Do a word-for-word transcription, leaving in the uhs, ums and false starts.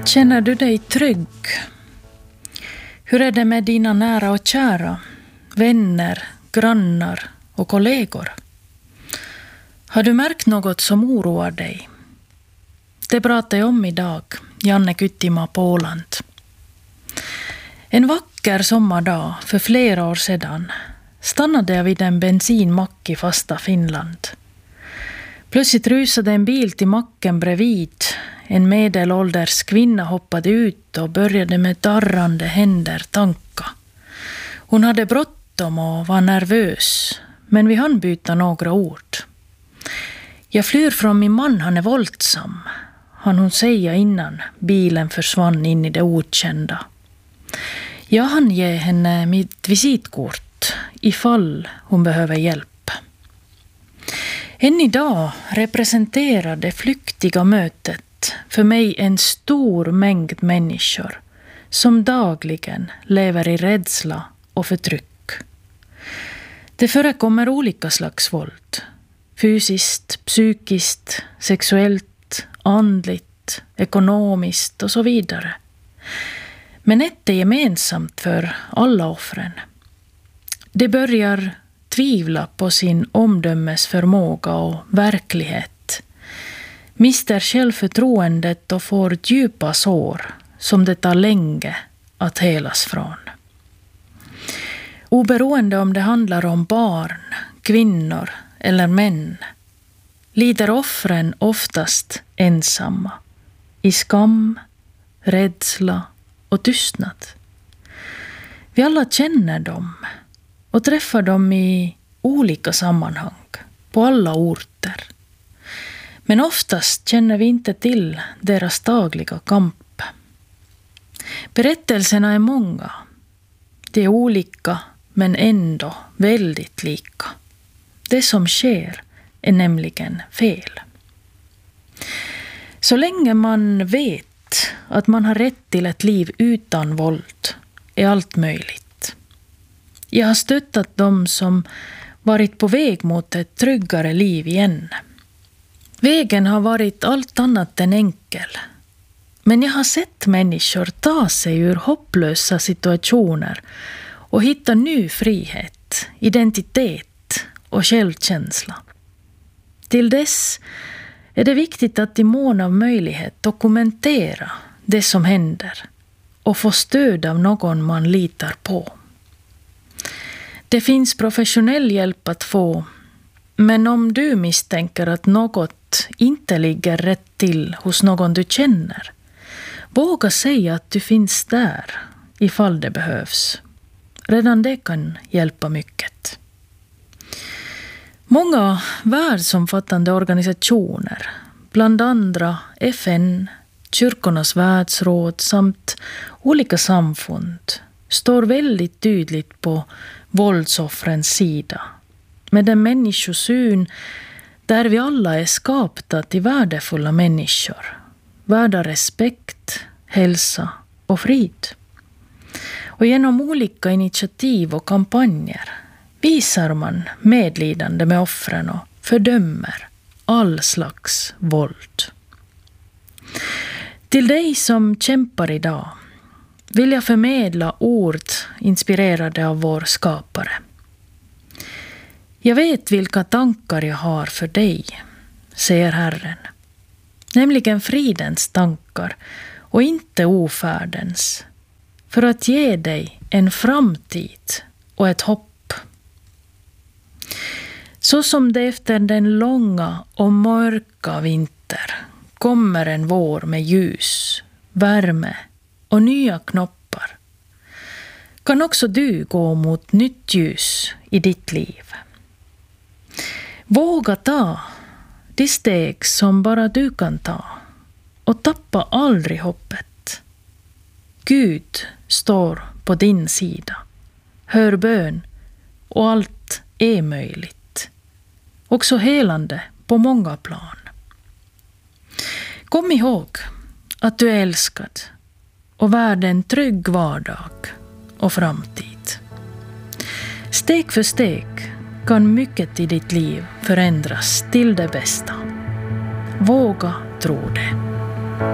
Känner du dig trygg? Hur är det med dina nära och kära, vänner, grannar och kollegor? Har du märkt något som oroar dig? Det pratar jag om idag, Janne Kyttima på Åland. En vacker sommardag för flera år sedan stannade jag vid en bensinmack i fasta Finland. Plötsligt rusade en bil till macken bredvid. En medelålders kvinna hoppade ut och började med darrande händer tanka. Hon hade bråttom och var nervös, men vi hann byta några ord. Jag flyr från min man, han är våldsam, hann hon säga innan bilen försvann in i det okända. Jag hann ge henne mitt visitkort ifall hon behöver hjälp. Än idag representerar det flyktiga mötet för mig en stor mängd människor som dagligen lever i rädsla och förtryck. Det förekommer olika slags våld. Fysiskt, psykiskt, sexuellt, andligt, ekonomiskt och så vidare. Men ett är gemensamt för alla offren. Det börjar tvivla på sin omdömesförmåga och verklighet, mister självförtroendet och får djupa sår som det tar länge att helas från. Oberoende om det handlar om barn, kvinnor eller män, lider offren oftast ensamma, i skam, rädsla och tystnad. Vi alla känner dem och träffar dem i olika sammanhang, på alla orter. Men oftast känner vi inte till deras dagliga kamp. Berättelserna är många. De är olika, men ändå väldigt lika. Det som sker är nämligen fel. Så länge man vet att man har rätt till ett liv utan våld är allt möjligt. Jag har stöttat dem som varit på väg mot ett tryggare liv igen. Vägen har varit allt annat än enkel. Men jag har sett människor ta sig ur hopplösa situationer och hitta ny frihet, identitet och självkänsla. Till dess är det viktigt att i mån av möjlighet dokumentera det som händer och få stöd av någon man litar på. Det finns professionell hjälp att få, men om du misstänker att något inte ligger rätt till hos någon du känner, våga säga att du finns där ifall det behövs. Redan det kan hjälpa mycket. Många världsomfattande organisationer, bland andra F N, Kyrkornas världsråd samt olika samfund, står väldigt tydligt på våldsoffrens sida, med en människosyn där vi alla är skapta till värdefulla människor, värda respekt, hälsa och frid. Och genom olika initiativ och kampanjer visar man medlidande med offren och fördömer all slags våld. Till dig som kämpar idag vill jag förmedla ord inspirerade av vår skapare. Jag vet vilka tankar jag har för dig, säger Herren. Nämligen fridens tankar och inte ofärdens, för att ge dig en framtid och ett hopp. Så som det efter den långa och mörka vinter kommer en vår med ljus, värme och nya knoppar, kan också du gå mot nytt ljus i ditt liv. Våga ta de steg som bara du kan ta och tappa aldrig hoppet. Gud står på din sida, hör bön och allt är möjligt. Också helande på många plan. Kom ihåg att du är älskad och värd en trygg vardag och framtid. Steg för steg kan mycket i ditt liv förändras till det bästa. Våga tro det.